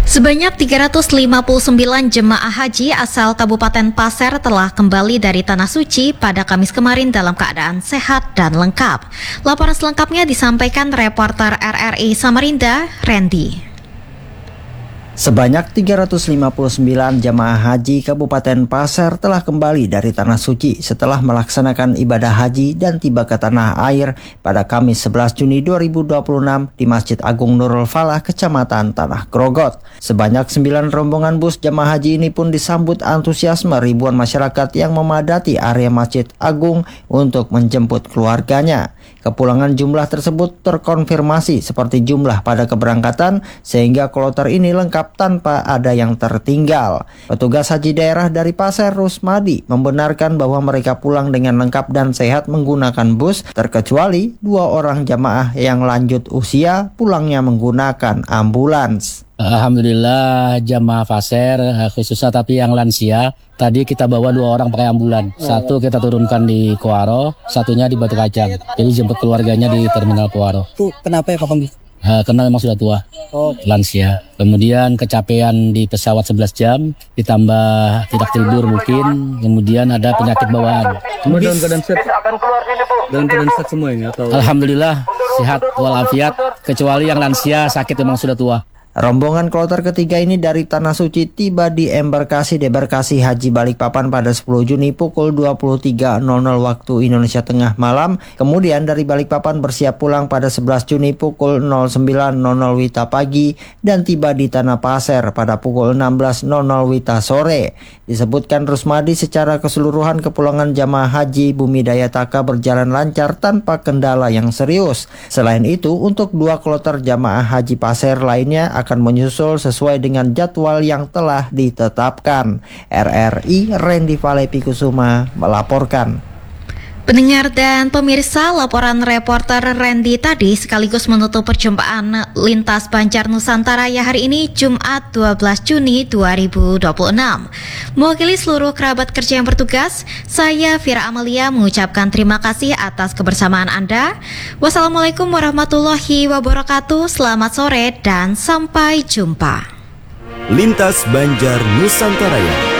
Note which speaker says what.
Speaker 1: Sebanyak 359 jemaah haji asal Kabupaten Pasir telah kembali dari Tanah Suci pada Kamis kemarin dalam keadaan sehat dan lengkap. Laporan selengkapnya disampaikan reporter RRI Samarinda, Randy.
Speaker 2: Sebanyak 359 jamaah haji Kabupaten Pasir telah kembali dari Tanah Suci setelah melaksanakan ibadah haji dan tiba ke tanah air pada Kamis 11 Juni 2026 di Masjid Agung Nurul Falah, Kecamatan Tanah Grogot. Sebanyak 9 rombongan bus jamaah haji ini pun disambut antusiasme ribuan masyarakat yang memadati area Masjid Agung untuk menjemput keluarganya. Kepulangan jumlah tersebut terkonfirmasi seperti jumlah pada keberangkatan sehingga kloter ini lengkap tanpa ada yang tertinggal. Petugas haji daerah dari Pasir, Rusmadi, membenarkan bahwa mereka pulang dengan lengkap dan sehat menggunakan bus, terkecuali 2 orang jamaah yang lanjut usia pulangnya menggunakan ambulans.
Speaker 3: Alhamdulillah jamaah Pasir khususnya tapi yang lansia tadi kita bawa 2 orang pakai ambulan. Satu kita turunkan di Kuaro, satunya di Batu Kacang. Jadi jemput keluarganya di Terminal Kuaro.
Speaker 4: Tuh kenapa ya Kakang?
Speaker 3: Karena memang sudah tua, lansia. Kemudian kecapean di pesawat 11 jam, ditambah tidak tidur mungkin. Kemudian ada penyakit bawaan.
Speaker 4: Semua dalam keadaan sehat? Dalam keadaan sehat semua ini? Atau?
Speaker 3: Alhamdulillah sehat walafiat, kecuali yang lansia sakit memang sudah tua.
Speaker 2: Rombongan kloter ketiga ini dari Tanah Suci tiba di embarkasi debarkasi Haji Balikpapan pada 10 Juni pukul 23.00 waktu Indonesia Tengah malam. Kemudian dari Balikpapan bersiap pulang pada 11 Juni pukul 09.00 WITA pagi dan tiba di Tanah Pasir pada pukul 16.00 WITA sore. Disebutkan Rusmadi secara keseluruhan kepulangan jamaah haji Bumi Daya Taka berjalan lancar tanpa kendala yang serius. Selain itu, untuk 2 kloter jamaah haji Pasir lainnya akan menyusul sesuai dengan jadwal yang telah ditetapkan. RRI Randy Valepikusuma melaporkan.
Speaker 1: Pendengar dan pemirsa, laporan reporter Randy tadi sekaligus menutup perjumpaan Lintas Banjar Nusantara ya hari ini Jumat 12 Juni 2026. Mewakili seluruh kerabat kerja yang bertugas, saya Fira Amalia mengucapkan terima kasih atas kebersamaan Anda. Wassalamualaikum warahmatullahi wabarakatuh. Selamat sore dan sampai jumpa.
Speaker 5: Lintas Banjar Nusantara.